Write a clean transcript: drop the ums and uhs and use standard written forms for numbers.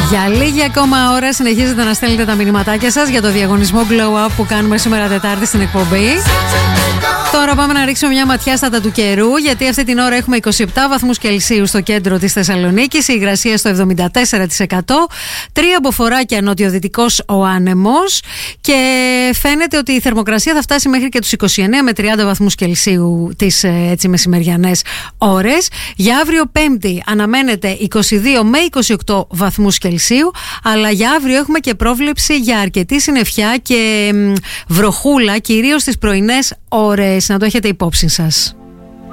Για λίγη ακόμα ώρα συνεχίζετε να στέλνετε τα μηνυματάκια σας για το διαγωνισμό Glow Up που κάνουμε σήμερα Τετάρτη στην εκπομπή. Τώρα πάμε να ρίξουμε μια ματιά στα τα του καιρού, γιατί αυτή την ώρα έχουμε 27 βαθμούς Κελσίου στο κέντρο της Θεσσαλονίκης, η υγρασία στο 74%, 3 μποφόρια νοτιοδυτικός ο άνεμος και φαίνεται ότι η θερμοκρασία θα φτάσει μέχρι και τους 29 με 30 βαθμούς Κελσίου τις έτσι μεσημεριανές ώρες. Για αύριο Πέμπτη αναμένεται 22 με 28 βαθμούς Κελσίου, αλλά για αύριο έχουμε και πρόβλεψη για αρκετή συννεφιά και βροχούλα, κυρίως στις πρωινές ώρες. Να το έχετε υπόψη σας.